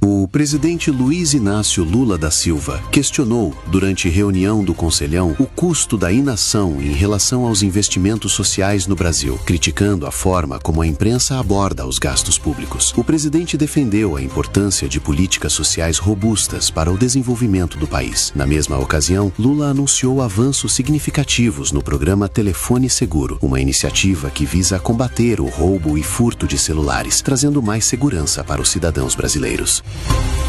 O presidente Luiz Inácio Lula da Silva questionou, durante reunião do Conselhão, o custo da inação em relação aos investimentos sociais no Brasil, criticando a forma como a imprensa aborda os gastos públicos. O presidente defendeu a importância de políticas sociais robustas para o desenvolvimento do país. Na mesma ocasião, Lula anunciou avanços significativos no programa Telefone Seguro, uma iniciativa que visa combater o roubo e furto de celulares, trazendo mais segurança para os cidadãos brasileiros.